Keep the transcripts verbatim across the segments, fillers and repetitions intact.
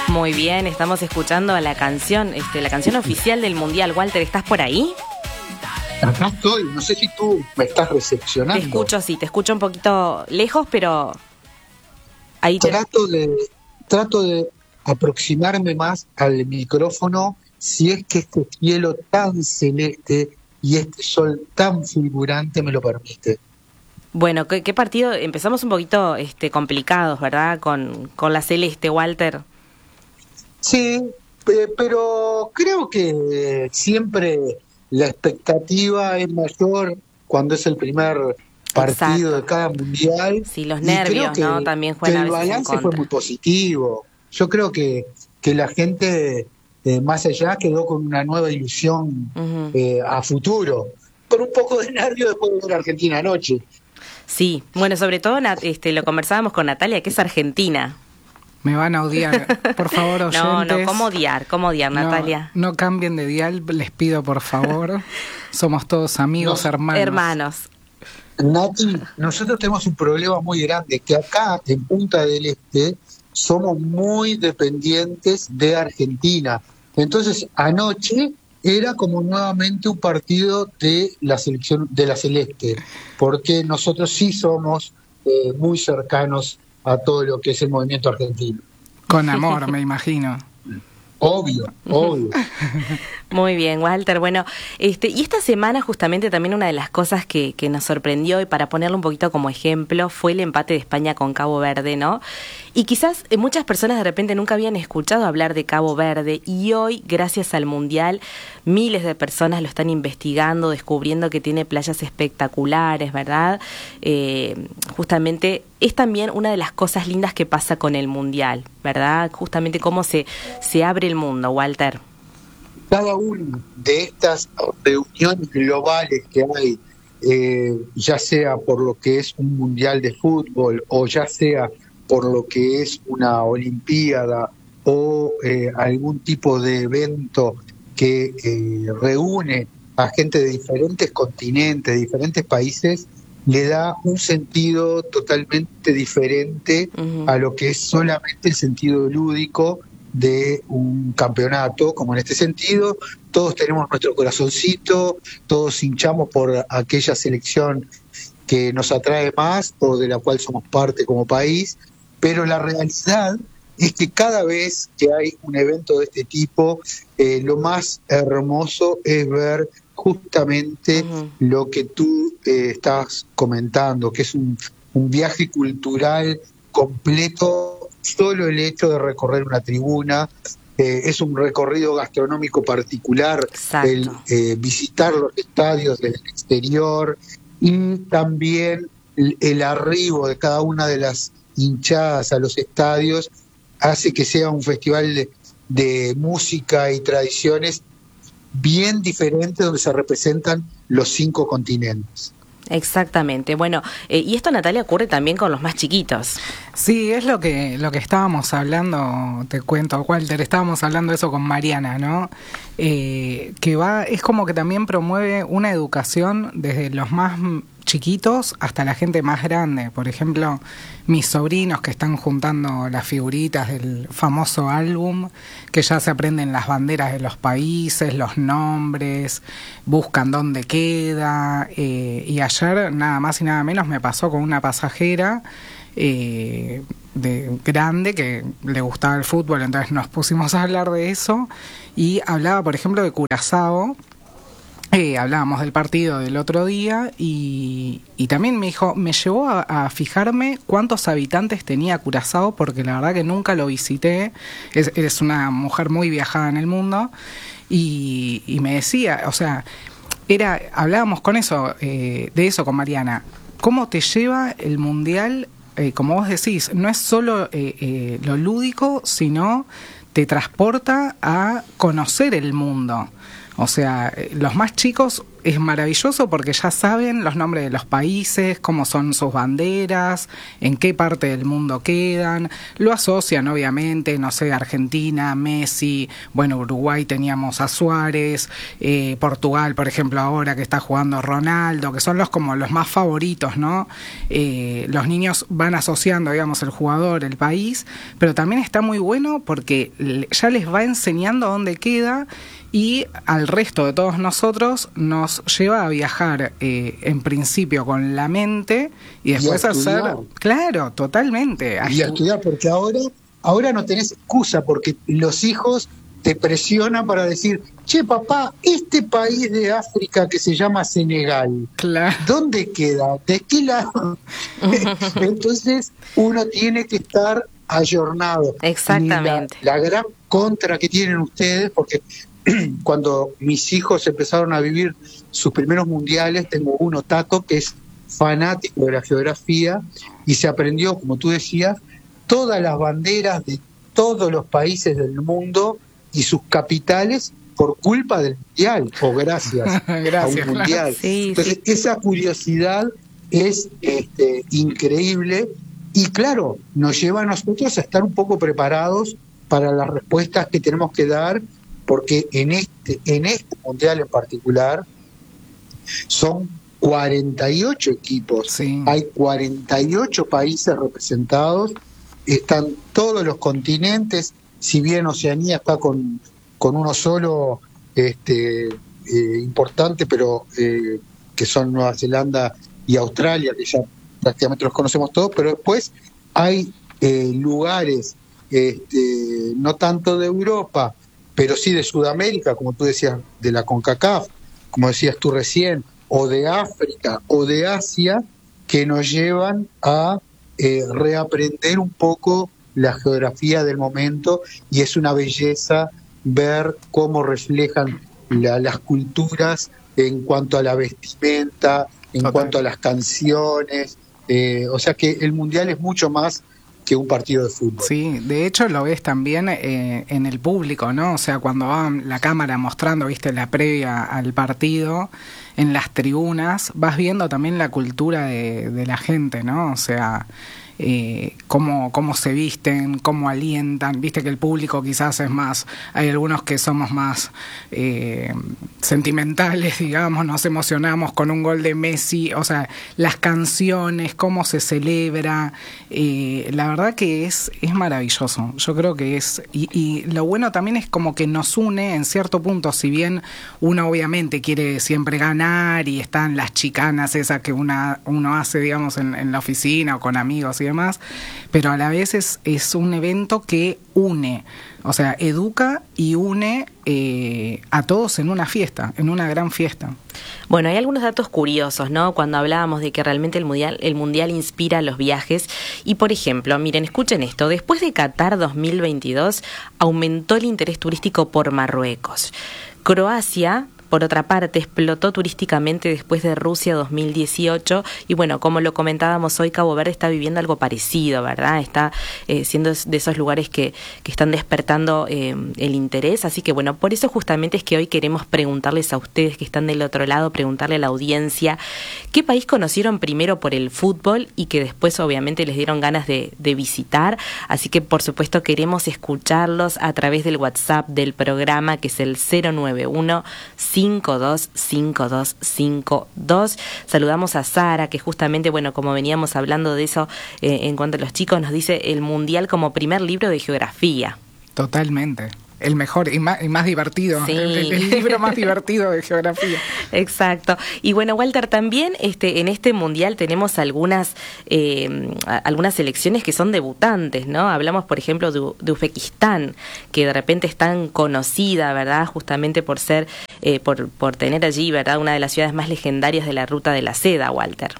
Muy bien, estamos escuchando la canción, este, la canción oficial del Mundial. Walter, ¿estás por ahí? Acá estoy, no sé si tú me estás recepcionando. Te escucho, sí, te escucho un poquito lejos, pero ahí te... Trato de, trato de aproximarme más al micrófono si es que este cielo tan celeste y este sol tan fulgurante me lo permite. Bueno, ¿qué, qué partido? Empezamos un poquito este, complicados, ¿verdad? Con, con la celeste, Walter. Sí, eh, pero creo que siempre la expectativa es mayor cuando es el primer partido. Exacto. De cada mundial. Sí, los nervios, que, ¿no? También juegan que a veces el balance fue muy positivo. Yo creo que, que la gente, eh, más allá, quedó con una nueva ilusión uh-huh. eh, a futuro. Con un poco de nervio después de ver a Argentina anoche. Sí, bueno, sobre todo este, lo conversábamos con Natalia, que es argentina. Me van a odiar, por favor, oyentes. No, no, ¿cómo odiar? ¿Cómo odiar, Natalia? No, no cambien de dial, les pido, por favor. Somos todos amigos, Nos, hermanos. Hermanos. Nati, nosotros tenemos un problema muy grande, que acá, en Punta del Este, somos muy dependientes de Argentina. Entonces, anoche era como nuevamente un partido de la selección de la Celeste, porque nosotros sí somos eh, muy cercanos a todo lo que es el movimiento argentino. Con amor, me imagino. Obvio, obvio. Muy bien, Walter. Bueno, este, y esta semana justamente también una de las cosas que, que nos sorprendió, y para ponerlo un poquito como ejemplo, fue el empate de España con Cabo Verde, ¿no? Y quizás muchas personas de repente nunca habían escuchado hablar de Cabo Verde, y hoy, gracias al Mundial, miles de personas lo están investigando, descubriendo que tiene playas espectaculares, ¿verdad? Eh, justamente es también una de las cosas lindas que pasa con el Mundial, ¿verdad? Justamente cómo se, se abre el mundo, Walter. Cada una de estas reuniones globales que hay, eh, ya sea por lo que es un mundial de fútbol o ya sea por lo que es una olimpiada o eh, algún tipo de evento que eh, reúne a gente de diferentes continentes, de diferentes países, le da un sentido totalmente diferente uh-huh. a lo que es solamente el sentido lúdico de un campeonato. Como en este sentido, todos tenemos nuestro corazoncito, todos hinchamos por aquella selección que nos atrae más o de la cual somos parte como país, pero la realidad es que cada vez que hay un evento de este tipo, eh, lo más hermoso es ver justamente uh-huh. lo que tú eh, estás comentando, que es un, un viaje cultural completo. Solo el hecho de recorrer una tribuna, eh, es un recorrido gastronómico particular, Exacto. el eh, visitar los estadios del exterior y también el, el arribo de cada una de las hinchadas a los estadios hace que sea un festival de, de música y tradiciones bien diferente, donde se representan los cinco continentes. Exactamente. Bueno, eh, y esto, Natalia, ocurre también con los más chiquitos. Sí, es lo que lo que estábamos hablando, te cuento, Walter, estábamos hablando de eso con Mariana, ¿no? Eh, que va, es como que también promueve una educación desde los más chiquitos hasta la gente más grande. Por ejemplo, mis sobrinos que están juntando las figuritas del famoso álbum, que ya se aprenden las banderas de los países, los nombres, buscan dónde queda, eh, y ayer nada más y nada menos me pasó con una pasajera eh, de grande que le gustaba el fútbol, entonces nos pusimos a hablar de eso y hablaba, por ejemplo, de Curazao. Eh, hablábamos del partido del otro día y, y también me dijo, me llevó a, a fijarme cuántos habitantes tenía Curazao, porque la verdad que nunca lo visité. Es, es una mujer muy viajada en el mundo y, y me decía, o sea, era hablábamos con eso, eh, de eso con Mariana, cómo te lleva el Mundial, eh, como vos decís, no es solo eh, eh, lo lúdico, sino te transporta a conocer el mundo. O sea, los más chicos es maravilloso porque ya saben los nombres de los países, cómo son sus banderas, en qué parte del mundo quedan, lo asocian obviamente, no sé, Argentina, Messi, bueno, Uruguay teníamos a Suárez, eh, Portugal, por ejemplo, ahora que está jugando Ronaldo, que son los como los más favoritos, ¿no? Eh, los niños van asociando, digamos, el jugador, el país, pero también está muy bueno porque ya les va enseñando dónde queda y al resto de todos nosotros nos lleva a viajar eh, en principio con la mente y después y a hacer, estudiar. claro, totalmente. Y a estudiar, porque ahora, ahora no tenés excusa, porque los hijos te presionan para decir, che papá, este país de África que se llama Senegal, claro. ¿Dónde queda? ¿De qué lado? Entonces uno tiene que estar ayornado. Exactamente. La, la gran contra que tienen ustedes, porque cuando mis hijos empezaron a vivir sus primeros mundiales, tengo uno, Tato, que es fanático de la geografía y se aprendió, como tú decías, todas las banderas de todos los países del mundo y sus capitales por culpa del mundial o gracias, gracias a un mundial. Sí, Entonces sí. esa curiosidad es este, increíble y claro, nos lleva a nosotros a estar un poco preparados para las respuestas que tenemos que dar, porque en este, en este mundial en particular son cuarenta y ocho equipos, sí. Hay cuarenta y ocho países representados, están todos los continentes, si bien Oceanía está con, con uno solo este, eh, importante, pero eh, que son Nueva Zelanda y Australia, que ya prácticamente los conocemos todos, pero después hay eh, lugares, este, no tanto de Europa, pero sí de Sudamérica, como tú decías, de la CONCACAF, como decías tú recién, o de África o de Asia, que nos llevan a eh, reaprender un poco la geografía del momento, y es una belleza ver cómo reflejan la, las culturas en cuanto a la vestimenta, en Total. cuanto a las canciones, eh, o sea que el mundial es mucho más que un partido de fútbol. Sí, de hecho lo ves también eh, en el público, ¿no? O sea, cuando va la cámara mostrando, viste, la previa al partido, en las tribunas, vas viendo también la cultura de, de la gente, ¿no? O sea, eh, cómo, cómo se visten, cómo alientan, viste que el público quizás es más, hay algunos que somos más eh, sentimentales, digamos, nos emocionamos con un gol de Messi, o sea, las canciones, cómo se celebra, eh, la verdad que es, es maravilloso, yo creo que es, y, y lo bueno también es como que nos une en cierto punto, si bien uno obviamente quiere siempre ganar y están las chicanas esas que una, uno hace, digamos, en, en la oficina o con amigos y demás, pero a la vez es, es un evento que une, o sea, educa y une eh, a todos en una fiesta, en una gran fiesta. Bueno, hay algunos datos curiosos, ¿no? Cuando hablábamos de que realmente el mundial, el mundial inspira los viajes. Y, por ejemplo, miren, escuchen esto. Después de Qatar dos mil veintidós, aumentó el interés turístico por Marruecos. Croacia, por otra parte, explotó turísticamente después de Rusia dos mil dieciocho y bueno, como lo comentábamos hoy, Cabo Verde está viviendo algo parecido, ¿verdad? Está eh, siendo de esos lugares que, que están despertando eh, el interés, así que bueno, por eso justamente es que hoy queremos preguntarles a ustedes que están del otro lado, preguntarle a la audiencia, ¿qué país conocieron primero por el fútbol y que después obviamente les dieron ganas de, de visitar? Así que por supuesto queremos escucharlos a través del WhatsApp del programa, que es el cero nueve uno cinco dos cinco dos cinco dos. Saludamos a Sara, que justamente, bueno, como veníamos hablando de eso eh, en cuanto a los chicos, nos dice el Mundial como primer libro de geografía. Totalmente. El mejor y más, y más divertido, sí. el, el libro más divertido de geografía. Exacto. Y bueno, Walter, también este en este mundial tenemos algunas eh, algunas selecciones que son debutantes, ¿no? Hablamos, por ejemplo, de, de Uzbekistán, que de repente es tan conocida, ¿verdad? Justamente por ser, eh, por, por tener allí, ¿verdad? Una de las ciudades más legendarias de la Ruta de la Seda, Walter.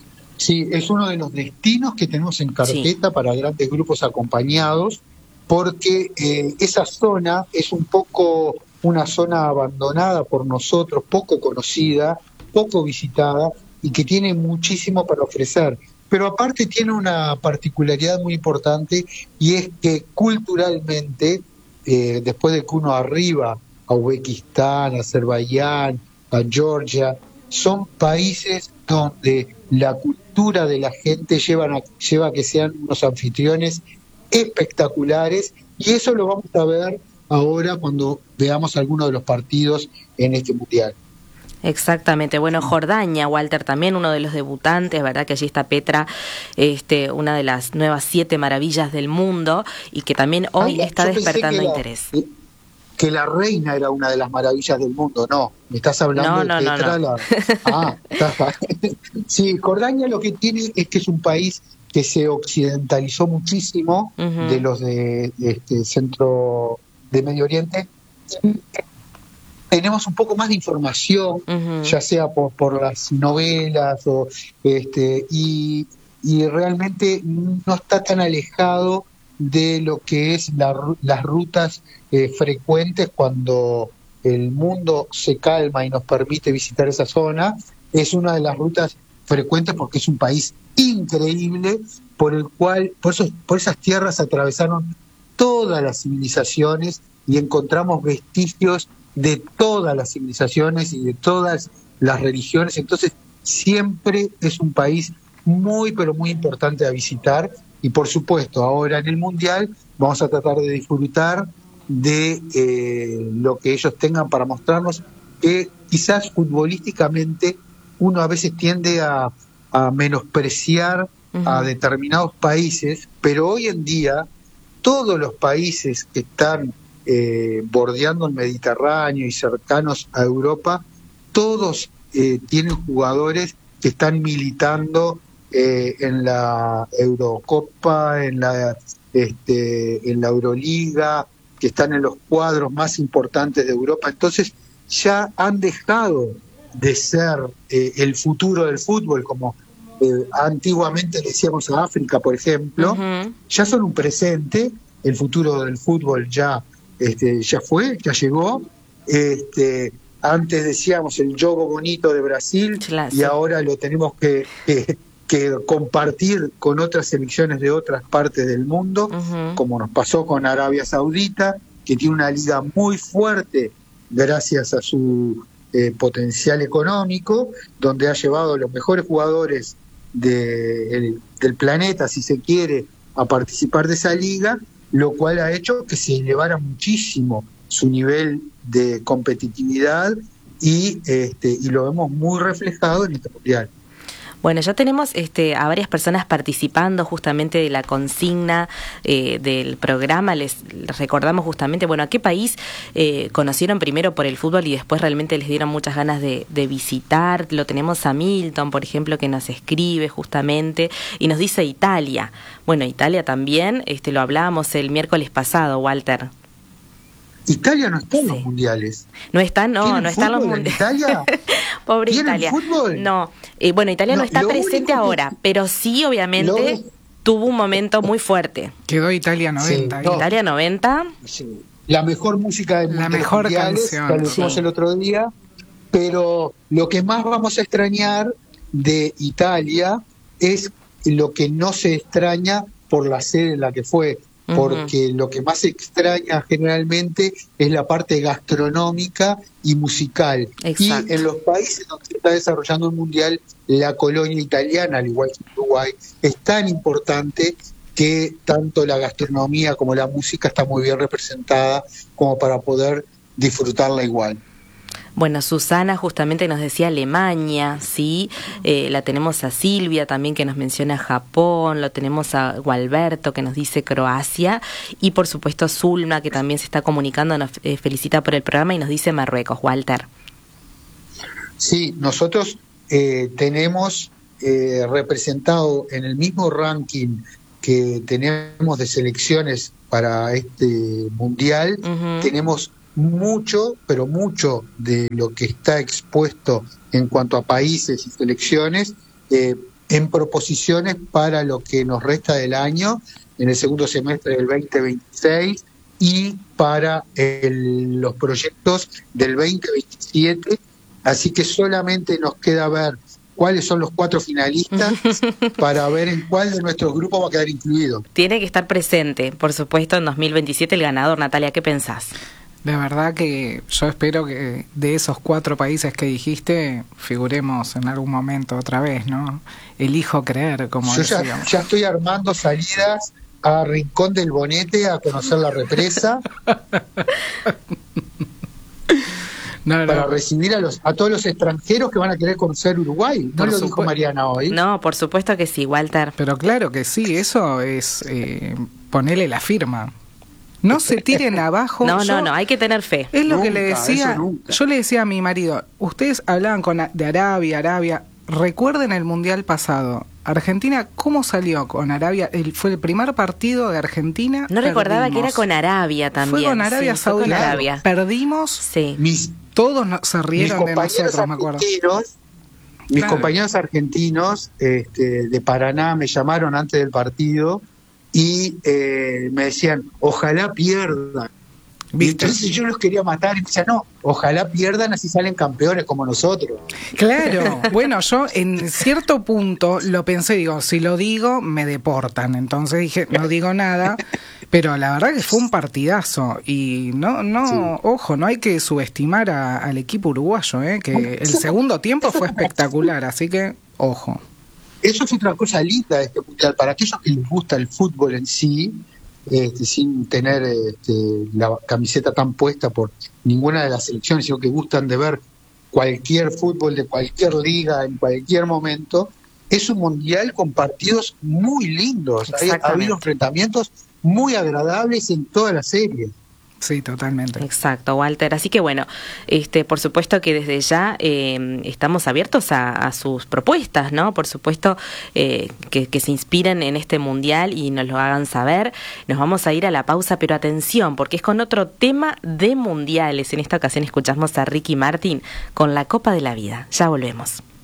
Sí, es uno de los destinos que tenemos en carpeta sí. para grandes grupos acompañados, porque eh, esa zona es un poco una zona abandonada por nosotros, poco conocida, poco visitada y que tiene muchísimo para ofrecer. Pero aparte tiene una particularidad muy importante y es que culturalmente, eh, después de que uno arriba a Uzbekistán, Azerbaiyán, a Georgia. Son países donde la cultura de la gente lleva a, lleva a que sean unos anfitriones espectaculares, y eso lo vamos a ver ahora cuando veamos algunos de los partidos en este mundial. Exactamente. Bueno, Jordania, Walter, también uno de los debutantes, ¿verdad? Que allí está Petra, este, una de las nuevas siete maravillas del mundo, y que también hoy Ay, está despertando que interés. La, que la reina era una de las maravillas del mundo, no. ¿Me estás hablando no, de no, Petra? No, no. La... Ah, está... Sí, Jordania lo que tiene es que es un país que se occidentalizó muchísimo, uh-huh. de los de, de este centro de Medio Oriente. Tenemos un poco más de información, uh-huh. ya sea por, por las novelas o este y, y realmente no está tan alejado de lo que es la, las rutas eh, frecuentes cuando el mundo se calma y nos permite visitar esa zona. Es una de las rutas frecuentes porque es un país increíble por el cual, por esos, por esas tierras atravesaron todas las civilizaciones y encontramos vestigios de todas las civilizaciones y de todas las religiones. Entonces siempre es un país muy pero muy importante a visitar, y por supuesto ahora en el Mundial vamos a tratar de disfrutar de eh, lo que ellos tengan para mostrarnos, que quizás futbolísticamente uno a veces tiende a, a menospreciar uh-huh. a determinados países, pero hoy en día todos los países que están eh, bordeando el Mediterráneo y cercanos a Europa, todos eh, tienen jugadores que están militando eh, en la Eurocopa, en la este, en la Euroliga, que están en los cuadros más importantes de Europa. Entonces ya han dejado de ser eh, el futuro del fútbol, como eh, antiguamente decíamos a África, por ejemplo. Uh-huh. Ya son un presente. El futuro del fútbol ya este, ya fue, ya llegó. Este, antes decíamos el jogo bonito de Brasil, claro, y sí. ahora lo tenemos que, que, que compartir con otras selecciones de otras partes del mundo, uh-huh. como nos pasó con Arabia Saudita, que tiene una liga muy fuerte gracias a su eh, potencial económico, donde ha llevado a los mejores jugadores de, el, del planeta, si se quiere, a participar de esa liga, lo cual ha hecho que se elevara muchísimo su nivel de competitividad y este y lo vemos muy reflejado en este mundial. Bueno, ya tenemos este, a varias personas participando justamente de la consigna eh, del programa. Les, les recordamos justamente, bueno, a qué país eh, conocieron primero por el fútbol y después realmente les dieron muchas ganas de, de visitar. Lo tenemos a Milton, por ejemplo, que nos escribe justamente y nos dice Italia. Bueno, Italia también, este, lo hablábamos el miércoles pasado, Walter. Italia no está en sí. los mundiales. No está, no, no está en los mundiales. ¿Italia? Pobre Italia. Fútbol? No, eh, bueno, Italia no, no está presente ahora, que... pero sí, obviamente, lo... tuvo un momento muy fuerte. Quedó Italia noventa. Sí, no. Italia noventa. Sí. La mejor música de la mejor mundiales, canción. Ya lo hicimos sí. el otro día, pero lo que más vamos a extrañar de Italia es lo que no se extraña por la sede en la que fue. Porque uh-huh. lo que más extraña generalmente es la parte gastronómica y musical. Exacto. Y en los países donde se está desarrollando el mundial, la colonia italiana, al igual que Uruguay, es tan importante que tanto la gastronomía como la música está muy bien representada como para poder disfrutarla igual. Bueno, Susana justamente nos decía Alemania, sí, eh, la tenemos a Silvia también que nos menciona Japón, lo tenemos a Gualberto que nos dice Croacia y por supuesto Zulma que también se está comunicando, nos eh, felicita por el programa y nos dice Marruecos. Walter. Sí, nosotros eh, tenemos eh, representado en el mismo ranking que tenemos de selecciones para este mundial, uh-huh. tenemos mucho, pero mucho de lo que está expuesto en cuanto a países y selecciones eh, en proposiciones para lo que nos resta del año, en el segundo semestre del veinte veintiséis y para el, los proyectos del veinte veintisiete, así que solamente nos queda ver cuáles son los cuatro finalistas para ver en cuál de nuestros grupos va a quedar incluido. Tiene que estar presente, por supuesto, en dos mil veintisiete el ganador. Natalia, ¿qué pensás? De verdad que yo espero que de esos cuatro países que dijiste figuremos en algún momento otra vez, ¿no? Elijo creer, como yo ya, decíamos. ya estoy armando salidas a Rincón del Bonete a conocer la represa. No, no. Para recibir a los a todos los extranjeros que van a querer conocer Uruguay. ¿No por lo dijo Mariana hoy? No, por supuesto que sí, Walter. Pero claro que sí, eso es eh, ponerle la firma. No se tiren abajo. No, yo, no, no, hay que tener fe. Es lo nunca, que le decía. Yo le decía a mi marido, ustedes hablaban con de Arabia, Arabia. Recuerden el mundial pasado. Argentina, ¿cómo salió con Arabia? El, fue el primer partido de Argentina. No recordaba perdimos. que era con Arabia también. Fue con Arabia sí, Saudita. Con Arabia. Perdimos. Sí. Mis, todos no, se rieron de nosotros, me acuerdo. Mis Claro. compañeros argentinos este, de Paraná me llamaron antes del partido y eh, me decían, ojalá pierdan. Y entonces yo los quería matar y me decían, no, ojalá pierdan, así salen campeones como nosotros. Claro, bueno, yo en cierto punto lo pensé, digo, si lo digo me deportan, entonces dije, no digo nada, pero la verdad que fue un partidazo y no, no, sí. Ojo, no hay que subestimar a, al equipo uruguayo, ¿eh? Que el segundo tiempo fue espectacular, así que ojo. Eso es otra cosa linda de este mundial, para aquellos que les gusta el fútbol en sí, Este, sin tener este, la camiseta tan puesta por ninguna de las selecciones, sino que gustan de ver cualquier fútbol de cualquier liga en cualquier momento, es un mundial con partidos muy lindos. Ha habido enfrentamientos muy agradables en toda la serie. Sí, totalmente. Exacto, Walter. Así que bueno, este, por supuesto que desde ya eh, estamos abiertos a, a sus propuestas, ¿no? Por supuesto eh, que, que se inspiren en este mundial y nos lo hagan saber. Nos vamos a ir a la pausa, pero atención, porque es con otro tema de mundiales. En esta ocasión escuchamos a Ricky Martin con la Copa de la Vida. Ya volvemos.